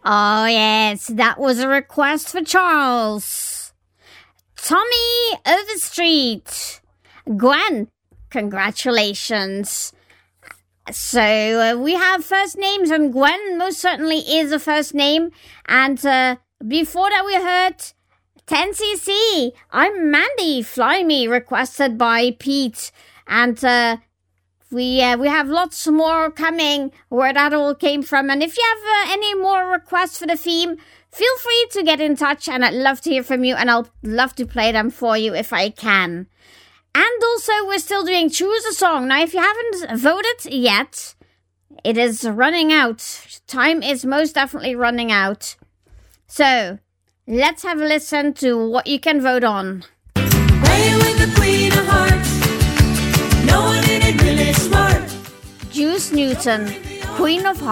Oh, yes, that was a request for Charles. Tommy Overstreet. Gwen, congratulations. So we have first names, and Gwen most certainly is a first name. And before that we heard 10cc. I'm Mandy, Fly Me, requested by Pete. And we have lots more coming where that all came from. And if you have any more requests for the theme, feel free to get in touch, and I'd love to hear from you, and I'll love to play them for you if I can. And also, we're still doing Choose a Song. Now, if you haven't voted yet, it is running out. Time is most definitely running out. So, let's have a listen to what you can vote on. Playing with the Queen of Hearts. No one in it really smart. Juice Newton, Queen of Hearts.